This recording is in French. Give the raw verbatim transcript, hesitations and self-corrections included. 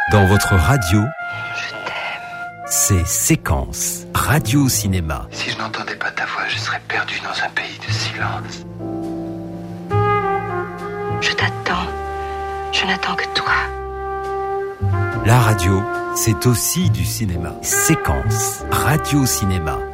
Dans votre radio, Je t'aime. c'est Séquence, radio-cinéma. Si je n'entendais pas ta voix, je serais perdu dans un pays de silence. Je t'attends. Je n'attends que toi. La radio, c'est aussi du cinéma. Séquence, radio-cinéma.